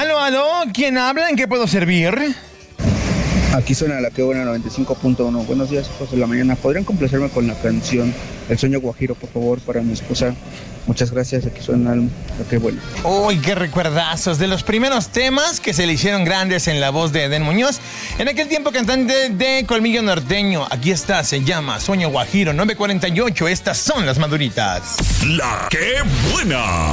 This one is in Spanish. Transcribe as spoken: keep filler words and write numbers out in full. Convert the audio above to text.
Aló, aló, ¿quién habla? ¿En qué puedo servir? Aquí suena la que buena noventa y cinco punto uno. Buenos días, hijos de la mañana. ¿Podrían complacerme con la canción El sueño guajiro, por favor, para mi esposa? Muchas gracias. Aquí suena la que buena. Uy, qué recuerdazos de los primeros temas que se le hicieron grandes en la voz de Edén Muñoz. En aquel tiempo cantante de Colmillo Norteño. Aquí está, se llama Sueño Guajiro nueve cuarenta y ocho. Estas son las maduritas. La que buena.